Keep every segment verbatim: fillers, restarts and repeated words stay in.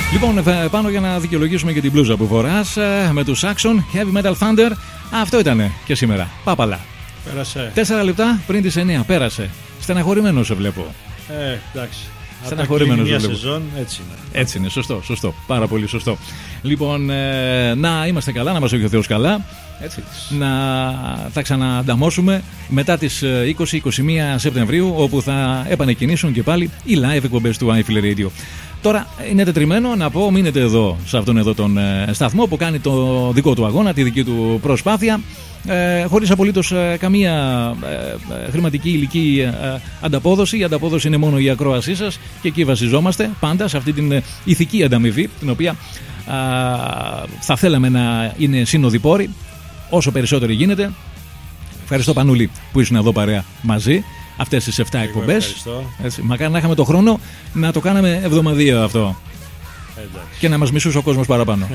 Λοιπόν, πάνω για να δικαιολογήσουμε και την μπλούζα που φοράς, με τους Action Heavy Metal Thunder. Αυτό ήτανε και σήμερα. Πάπαλα. Πέρασε. Τέσσερα λεπτά πριν τις εννιά. Πέρασε. Στεναχωρημένο σε βλέπω. Ε, εντάξει. Στεναχωρημένο σε βλέπω. Σεζόν, έτσι είναι. Έτσι είναι. Σωστό, σωστό. Πάρα πολύ σωστό. Λοιπόν, ε, να είμαστε καλά, να μας έχει ο Θεός καλά. Έτσι. Να τα ξανανταμώσουμε μετά τις είκοσι με είκοσι μία Σεπτεμβρίου, όπου θα επανεκκινήσουν και πάλι οι live εκπομπές του iFeel Radio. Τώρα είναι τετριμένο να πω, μείνετε εδώ σε αυτόν εδώ τον ε, σταθμό που κάνει το δικό του αγώνα, τη δική του προσπάθεια, ε, χωρίς απολύτως ε, καμία ε, χρηματική υλική ε, ανταπόδοση. Η ανταπόδοση είναι μόνο η ακρόασή σας και εκεί βασιζόμαστε πάντα σε αυτή την ε, ηθική ανταμοιβή, την οποία ε, θα θέλαμε να είναι συνοδοιπόρη όσο περισσότερο γίνεται. Ευχαριστώ Πανούλη που ήσουν εδώ παρέα μαζί αυτές τις επτά εκπομπές. Μακάρι να είχαμε το χρόνο να το κάναμε εβδομαδιαίο αυτό. Εντάξει. Και να μας μισούσε ο κόσμος παραπάνω.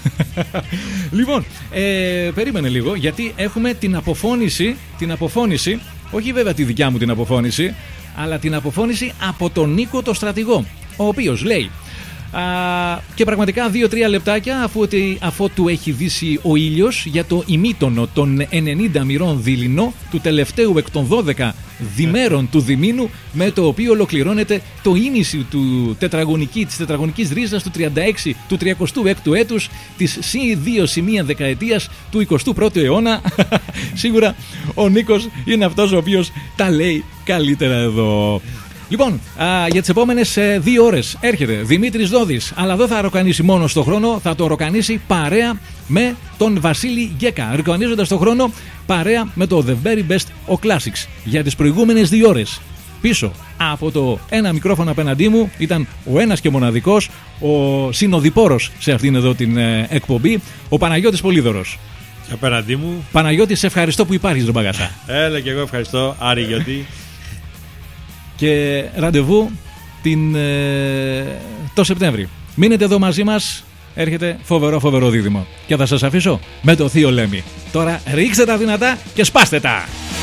Λοιπόν, ε, περίμενε λίγο, γιατί έχουμε την αποφώνηση, την αποφώνηση, όχι βέβαια τη δικιά μου την αποφώνηση, αλλά την αποφώνηση από τον Νίκο το στρατηγό, ο οποίος λέει α, και πραγματικά δύο-τρία λεπτάκια αφού, αφού του έχει δύσει ο ήλιος για το ημίτονο των ενενήντα μοιρών δειλινό του τελευταίου εκ των δώδεκα διμέρων του διμήνου, με το οποίο ολοκληρώνεται το ίμιση του τετραγωνική, της τετραγωνικής ρίζας του τριάντα έξι του τριακοστού έκτου έτους της συ δύο συ μία δεκαετίας του εικοστού πρώτου αιώνα. Σίγουρα ο Νίκος είναι αυτός ο οποίος τα λέει καλύτερα εδώ. Λοιπόν, α, για τις επόμενες ε, δύο ώρες έρχεται Δημήτρης Δόδης, αλλά δεν θα ροκανίσει μόνο στο χρόνο, θα το ροκανίσει παρέα με τον Βασίλη Γκέκα, ροκανίζοντας το χρόνο παρέα με το The Very Best ο Classics. Για τις προηγούμενες δύο ώρες πίσω από το ένα μικρόφωνο απέναντί μου ήταν ο ένας και μοναδικός, ο συνοδοιπόρος σε αυτήν εδώ την ε, εκπομπή, ο Παναγιώτης Πολύδωρος. Και απέναντί μου Παναγιώτη, σε ευχαριστώ που υπάρχεις τον Παγκασά. Έλα και εγώ ευχαριστώ, Άρη Γιώτη. Και ραντεβού την, ε, το Σεπτέμβρη. Μείνετε εδώ μαζί μας. Έρχεται φοβερό φοβερό δίδυμο. Και θα σας αφήσω με το Θείο Λέμι. Τώρα ρίξτε τα δυνατά και σπάστε τα.